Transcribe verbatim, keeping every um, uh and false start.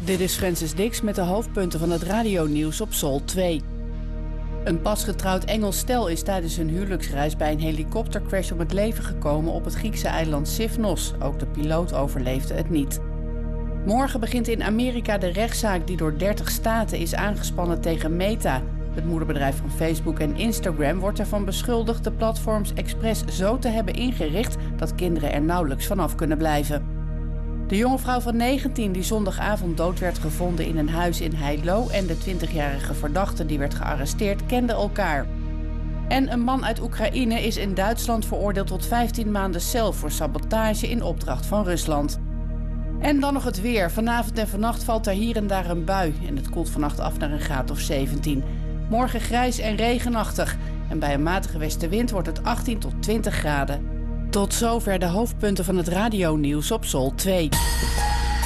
Dit is Francis Dix met de hoofdpunten van het radionieuws op Sol twee. Een pasgetrouwd Engels stel is tijdens hun huwelijksreis bij een helikoptercrash om het leven gekomen op het Griekse eiland Sifnos. Ook de piloot overleefde het niet. Morgen begint in Amerika de rechtszaak die door dertig staten is aangespannen tegen Meta. Het moederbedrijf van Facebook en Instagram wordt ervan beschuldigd de platforms expres zo te hebben ingericht dat kinderen er nauwelijks vanaf kunnen blijven. De jonge vrouw van negentien die zondagavond dood werd gevonden in een huis in Heilo en de twintigjarige verdachte die werd gearresteerd kenden elkaar. En een man uit Oekraïne is in Duitsland veroordeeld tot vijftien maanden cel voor sabotage in opdracht van Rusland. En dan nog het weer. Vanavond en vannacht valt er hier en daar een bui en het koelt vannacht af naar een graad of zeventien. Morgen grijs en regenachtig en bij een matige westenwind wordt het achttien tot twintig graden. Tot zover de hoofdpunten van het radionieuws op Sol twee.